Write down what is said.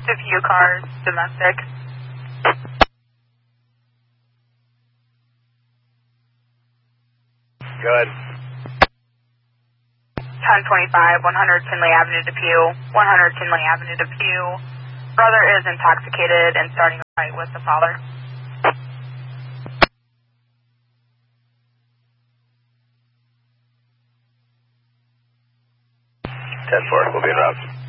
A few cars, domestic. Good. 1025, 100 Tinley Avenue, Depew. 100 Tinley Avenue, Depew. Brother is intoxicated and starting a fight with the father. 10-4, we'll be in route.